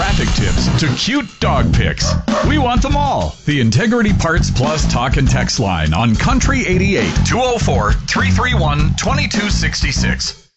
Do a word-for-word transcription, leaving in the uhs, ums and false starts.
traffic tips to cute dog pics. We want them all. The Integrity Parts Plus talk and text line on Country eighty-eight, two oh four, three three one, two two six six.